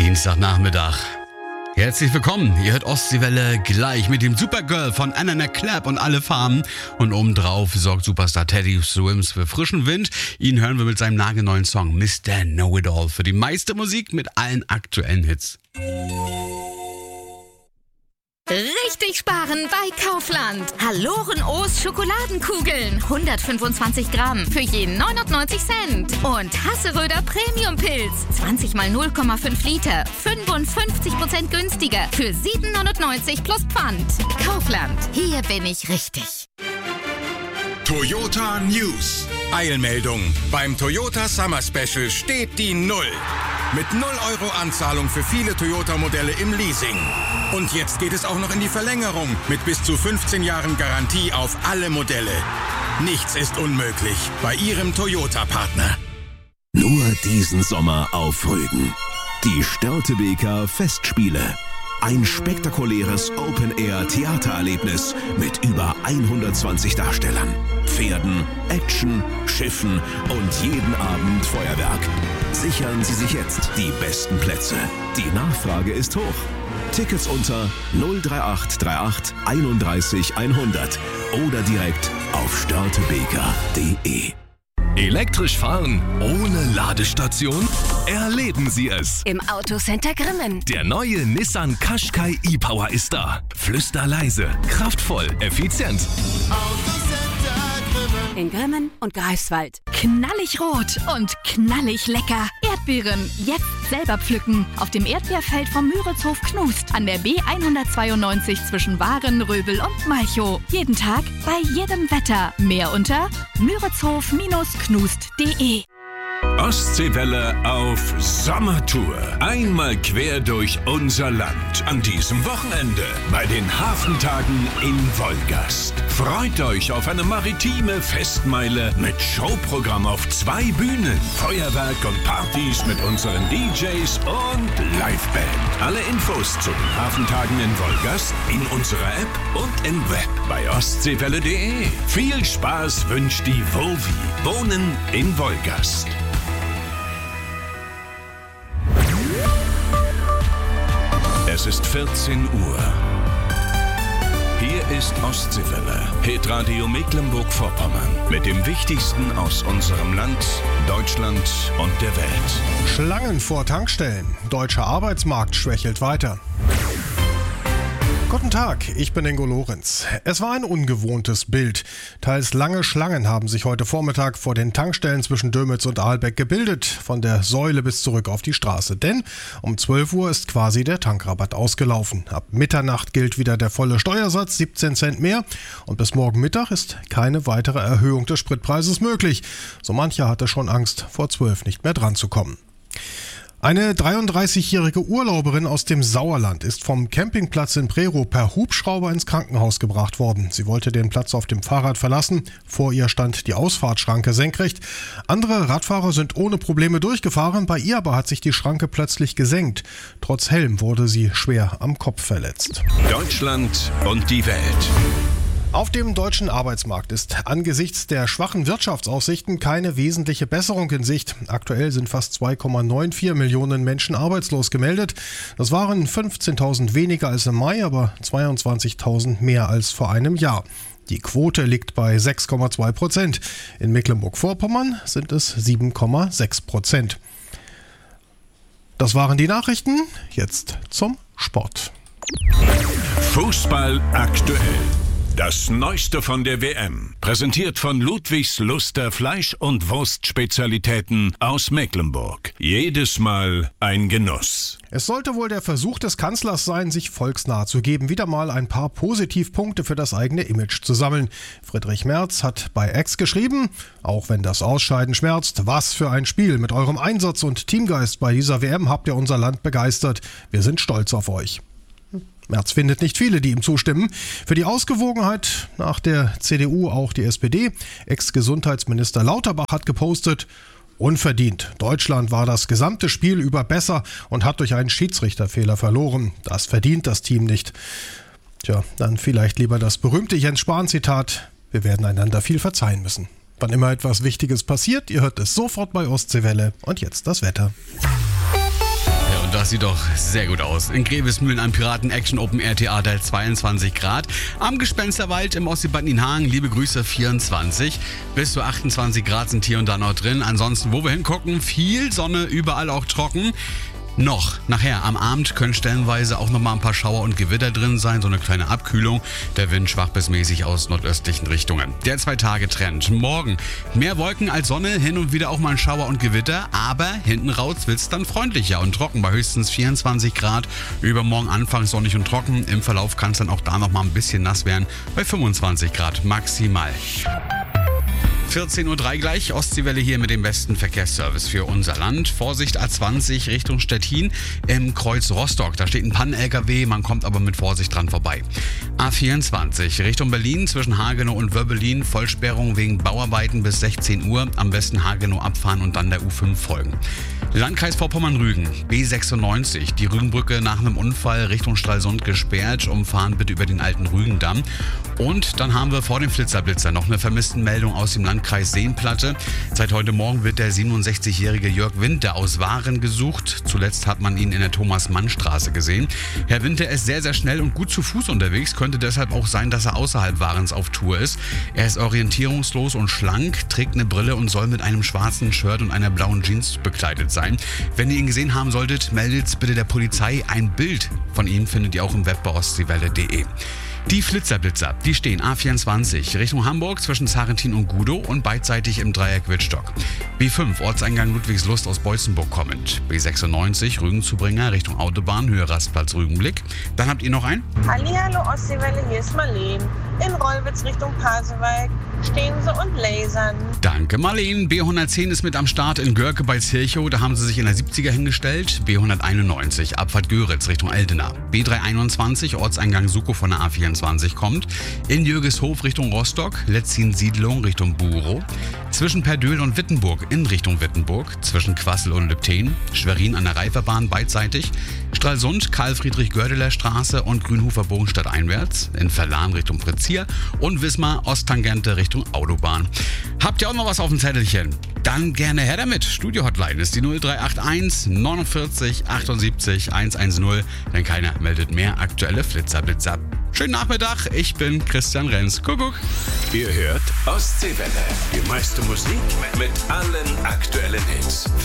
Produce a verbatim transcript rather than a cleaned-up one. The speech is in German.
Dienstagnachmittag. Herzlich willkommen. Ihr hört Ostseewelle gleich mit dem Supergirl von Anna Clapp und alle Farben. Und obendrauf sorgt Superstar Teddy Swims für frischen Wind. Ihn hören wir mit seinem nagelneuen Song Mister Know-It-All für die meiste Musik mit allen aktuellen Hits. Richtig sparen bei Kaufland. Haloren O's Schokoladenkugeln. hundertfünfundzwanzig Gramm für jeden neunundneunzig Cent. Und Hasseröder Premium Pilz. zwanzig mal null Komma fünf Liter. fünfundfünfzig Prozent günstiger. Für sieben neunundneunzig plus Pfand. Kaufland. Hier bin ich richtig. Toyota News. Eilmeldung. Beim Toyota Summer Special steht die Null. Mit null Euro Anzahlung für viele Toyota-Modelle im Leasing. Und jetzt geht es auch noch in die Verlängerung mit bis zu fünfzehn Jahren Garantie auf alle Modelle. Nichts ist unmöglich bei Ihrem Toyota-Partner. Nur diesen Sommer auf Rügen. Die Störtebeker Festspiele. Ein spektakuläres Open-Air-Theatererlebnis mit über hundertzwanzig Darstellern, Pferden, Action, Schiffen und jeden Abend Feuerwerk. Sichern Sie sich jetzt die besten Plätze. Die Nachfrage ist hoch. Tickets unter null drei acht drei acht einunddreißig hundert oder direkt auf störtebeker punkt de. Elektrisch fahren ohne Ladestation? Erleben Sie es! Im Autocenter Grimmen. Der neue Nissan Qashqai e-Power ist da. Flüsterleise, kraftvoll, effizient. In Grimmen und Greifswald. Knallig rot und knallig lecker. Erdbeeren jetzt selber pflücken. Auf dem Erdbeerfeld vom Müritzhof Knust. An der B hundertzweiundneunzig zwischen Waren, Röbel und Malchow. Jeden Tag, bei jedem Wetter. Mehr unter müritzhof Knust punkt de. Ostseewelle auf Sommertour. Einmal quer durch unser Land. An diesem Wochenende bei den Hafentagen in Wolgast. Freut euch auf eine maritime Festmeile mit Showprogramm auf zwei Bühnen, Feuerwerk und Partys mit unseren D Js und Liveband. Alle Infos zu den Hafentagen in Wolgast in unserer App und im Web bei ostseewelle punkt de. Viel Spaß wünscht die Wovi. Wohnen in Wolgast. Es ist vierzehn Uhr. Hier ist Ostseewelle, Hitradio Mecklenburg-Vorpommern mit dem Wichtigsten aus unserem Land, Deutschland und der Welt. Schlangen vor Tankstellen. Deutscher Arbeitsmarkt schwächelt weiter. Guten Tag, ich bin Ingo Lorenz. Es war ein ungewohntes Bild. Teils lange Schlangen haben sich heute Vormittag vor den Tankstellen zwischen Dömitz und Ahlbeck gebildet, von der Säule bis zurück auf die Straße. Denn um zwölf Uhr ist quasi der Tankrabatt ausgelaufen. Ab Mitternacht gilt wieder der volle Steuersatz, siebzehn Cent mehr. Und bis morgen Mittag ist keine weitere Erhöhung des Spritpreises möglich. So mancher hatte schon Angst, vor zwölf nicht mehr dran zu kommen. Eine dreiunddreißigjährige Urlauberin aus dem Sauerland ist vom Campingplatz in Prerow per Hubschrauber ins Krankenhaus gebracht worden. Sie wollte den Platz auf dem Fahrrad verlassen. Vor ihr stand die Ausfahrtschranke senkrecht. Andere Radfahrer sind ohne Probleme durchgefahren. Bei ihr aber hat sich die Schranke plötzlich gesenkt. Trotz Helm wurde sie schwer am Kopf verletzt. Deutschland und die Welt. Auf dem deutschen Arbeitsmarkt ist angesichts der schwachen Wirtschaftsaussichten keine wesentliche Besserung in Sicht. Aktuell sind fast zwei Komma vierundneunzig Millionen Menschen arbeitslos gemeldet. Das waren fünfzehntausend weniger als im Mai, aber zweiundzwanzigtausend mehr als vor einem Jahr. Die Quote liegt bei sechs Komma zwei Prozent. In Mecklenburg-Vorpommern sind es sieben Komma sechs Prozent. Das waren die Nachrichten. Jetzt zum Sport. Fußball aktuell. Das Neueste von der W M, präsentiert von Ludwigs Luster Fleisch- und Wurstspezialitäten aus Mecklenburg. Jedes Mal ein Genuss. Es sollte wohl der Versuch des Kanzlers sein, sich volksnah zu geben, wieder mal ein paar Positivpunkte für das eigene Image zu sammeln. Friedrich Merz hat bei X geschrieben, auch wenn das Ausscheiden schmerzt, was für ein Spiel. Mit eurem Einsatz und Teamgeist bei dieser W M habt ihr unser Land begeistert. Wir sind stolz auf euch. Merz findet nicht viele, die ihm zustimmen. Für die Ausgewogenheit nach der C D U auch die S P D. Ex-Gesundheitsminister Lauterbach hat gepostet, unverdient. Deutschland war das gesamte Spiel über besser und hat durch einen Schiedsrichterfehler verloren. Das verdient das Team nicht. Tja, dann vielleicht lieber das berühmte Jens Spahn-Zitat. Wir werden einander viel verzeihen müssen. Wann immer etwas Wichtiges passiert, ihr hört es sofort bei Ostseewelle. Und jetzt das Wetter. Das Das sieht doch sehr gut aus. In Grevesmühlen am Piraten-Action-Open-Air-Theater zweiundzwanzig Grad. Am Gespensterwald im Ostsee-Bad Nienhagen, liebe Grüße, vierundzwanzig. Bis zu achtundzwanzig Grad sind hier und da noch drin. Ansonsten, wo wir hingucken, viel Sonne, überall auch trocken. Noch, nachher am Abend können stellenweise auch nochmal ein paar Schauer und Gewitter drin sein, so eine kleine Abkühlung. Der Wind schwach bis mäßig aus nordöstlichen Richtungen. Der Zwei-Tage-Trend. Morgen mehr Wolken als Sonne, hin und wieder auch mal ein Schauer und Gewitter, aber hinten raus wird's dann freundlicher und trocken bei höchstens vierundzwanzig Grad. Übermorgen anfangs sonnig und trocken. Im Verlauf kann es dann auch da nochmal ein bisschen nass werden, bei fünfundzwanzig Grad maximal. vierzehn Uhr drei gleich, Ostseewelle hier mit dem besten Verkehrsservice für unser Land. Vorsicht A zwanzig Richtung Stettin im Kreuz Rostock. Da steht ein Pannen-L K W, man kommt aber mit Vorsicht dran vorbei. A vierundzwanzig Richtung Berlin zwischen Hagenow und Wöbbelin. Vollsperrung wegen Bauarbeiten bis sechzehn Uhr. Am besten Hagenow abfahren und dann der U fünf folgen. Landkreis Vorpommern-Rügen, B sechsundneunzig. Die Rügenbrücke nach einem Unfall Richtung Stralsund gesperrt. Umfahren bitte über den alten Rügendamm. Und dann haben wir vor dem Flitzerblitzer noch eine Vermisstenmeldung aus dem Landkreis Seenplatte. Seit heute Morgen wird der siebenundsechzigjährige Jörg Winter aus Waren gesucht. Zuletzt hat man ihn in der Thomas-Mann-Straße gesehen. Herr Winter ist sehr, sehr schnell und gut zu Fuß unterwegs. Könnte deshalb auch sein, dass er außerhalb Warens auf Tour ist. Er ist orientierungslos und schlank, trägt eine Brille und soll mit einem schwarzen Shirt und einer blauen Jeans bekleidet sein. Wenn ihr ihn gesehen haben solltet, meldet bitte der Polizei. Ein Bild von ihm findet ihr auch im Web bei ostseewelle punkt de. Die Flitzerblitzer, die stehen A vierundzwanzig Richtung Hamburg zwischen Sarentin und Gudow und beidseitig im Dreieck Wittstock. B fünf Ortseingang Ludwigslust aus Beutzenburg kommend. B sechsundneunzig Rügenzubringer Richtung Autobahn, Höhe Rastplatz Rügenblick. Dann habt ihr noch einen? Hallihallo Ostseewelle, hier ist Marleen. In Rollwitz Richtung Pasewalk stehen sie und lasern. Danke Marleen. B hundertzehn ist mit am Start in Görke bei Zirchow. Da haben sie sich in der siebziger hingestellt. B hunderteinundneunzig Abfahrt Göritz Richtung Eldena. B dreihunderteinundzwanzig Ortseingang Sukow von der A vierundzwanzig kommt. In Jürgeshof Richtung Rostock. Letzin-Siedlung Richtung Burow. Zwischen Perdöhl und Wittenburg in Richtung Wittenburg. Zwischen Quassel und Lübten. Schwerin an der Reiferbahn beidseitig. Stralsund, Karl-Friedrich-Gördeler Straße und Grünhofer Bogen stadteinwärts. In Verlan Richtung Pritzia. Und Wismar Osttangente Richtung Autobahn. Habt ihr auch noch was auf dem Zettelchen? Dann gerne her damit. Studio-Hotline ist die null drei acht eins neunundvierzig achtundsiebzig hundertzehn. Denn keiner meldet mehr aktuelle Flitzerblitzer. Schönen Nachmittag, ich bin Christian Renz. Kuckuck. Ihr hört Ostseewelle. Die meiste Musik mit allen aktuellen Hits.